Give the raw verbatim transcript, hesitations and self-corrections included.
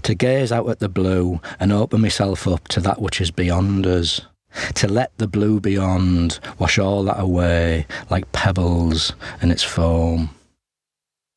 to gaze out at the blue and open myself up to that which is beyond us, to let the blue beyond wash all that away like pebbles in its foam.